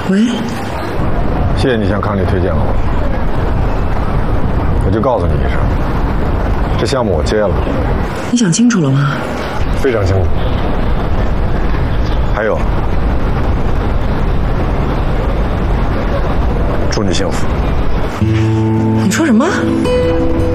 喂， 谢谢你向康利推荐了我，我就告诉你一声，这项目我接了。 你想清楚了吗？ 非常清楚。还有，祝你幸福。 你说什么？